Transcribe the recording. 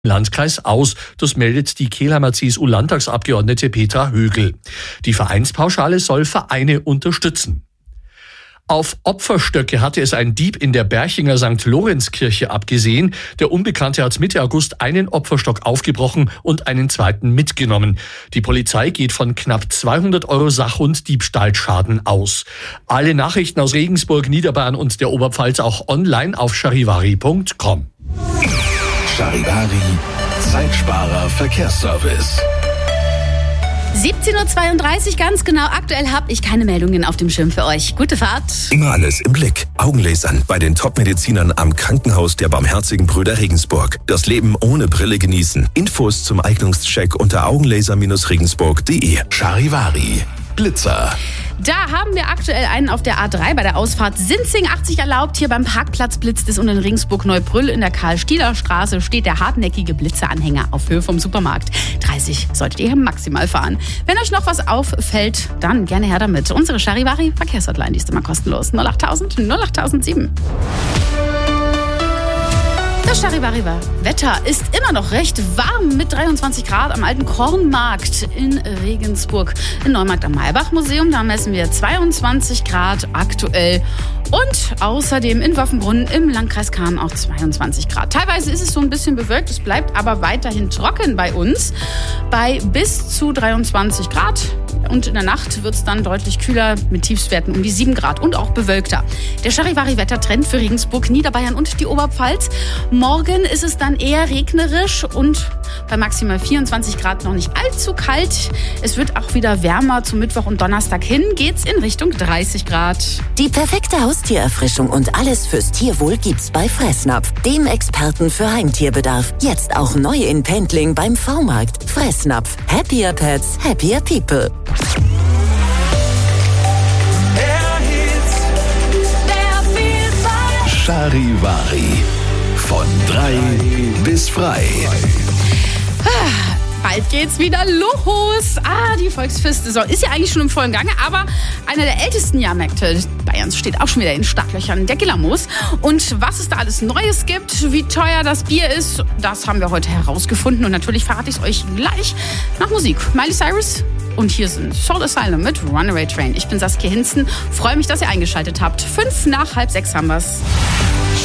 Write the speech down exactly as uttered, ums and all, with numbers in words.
Landkreis aus. Das meldet die Kelheimer C S U-Landtagsabgeordnete Petra Högel. Die Vereinspauschale soll Vereine unterstützen. Auf Opferstöcke hatte es ein Dieb in der Berchinger Sankt Lorenz-Kirche abgesehen. Der Unbekannte hat Mitte August einen Opferstock aufgebrochen und einen zweiten mitgenommen. Die Polizei geht von knapp zweihundert Euro Sach- und Diebstahlschaden aus. Alle Nachrichten aus Regensburg, Niederbayern und der Oberpfalz auch online auf charivari punkt com. Charivari, Zeitsparer Verkehrsservice. siebzehn Uhr zweiunddreißig, ganz genau. Aktuell habe ich keine Meldungen auf dem Schirm für euch. Gute Fahrt. Immer alles im Blick. Augenlasern bei den Top-Medizinern am Krankenhaus der Barmherzigen Brüder Regensburg. Das Leben ohne Brille genießen. Infos zum Eignungscheck unter augenlaser regensburg punkt de. Charivari. Blitzer. Da haben wir aktuell einen auf der A drei bei der Ausfahrt Sinzing achtzig erlaubt. Hier beim Parkplatz blitzt es und in Regensburg-Neubrüll in der Karl-Stieler-Straße steht der hartnäckige Blitzeranhänger auf Höhe vom Supermarkt. dreißig solltet ihr maximal fahren. Wenn euch noch was auffällt, dann gerne her damit. Unsere Charivari Verkehrshotline, die ist immer kostenlos. null achttausend null achttausendsieben. Das Charivari-Wetter ist immer noch recht warm mit dreiundzwanzig Grad am alten Kornmarkt in Regensburg. In Neumarkt am Maybach-Museum, da messen wir zweiundzwanzig Grad aktuell. Und außerdem in Waffenbrunn im Landkreis Cham auch zweiundzwanzig Grad. Teilweise ist es so ein bisschen bewölkt, es bleibt aber weiterhin trocken bei uns. Bei bis zu dreiundzwanzig Grad. Und in der Nacht wird es dann deutlich kühler mit Tiefstwerten um die sieben Grad und auch bewölkter. Der Charivari-Wettertrend für Regensburg, Niederbayern und die Oberpfalz. Morgen ist es dann eher regnerisch und bei maximal vierundzwanzig Grad noch nicht allzu kalt. Es wird auch wieder wärmer. Zum Mittwoch und Donnerstag hin geht's in Richtung dreißig Grad. Die perfekte Haustiererfrischung und alles fürs Tierwohl gibt's bei Fressnapf, dem Experten für Heimtierbedarf. Jetzt auch neu in Pendling beim V-Markt. Fressnapf. Happier Pets, happier People. Charivari. Von drei bis frei. Ah, bald geht's wieder los. Ah, die Volksfestsaison ist ja eigentlich schon im vollen Gange, aber einer der ältesten Jahrmärkte Bayerns steht auch schon wieder in Startlöchern, der Gillermoos. Und was es da alles Neues gibt, wie teuer das Bier ist, das haben wir heute herausgefunden. Und natürlich verrate ich es euch gleich nach Musik. Miley Cyrus. Und hier sind Soul Asylum mit Runaway Train. Ich bin Saskia Hinzen. Freue mich, dass ihr eingeschaltet habt. Fünf nach halb sechs haben wir's.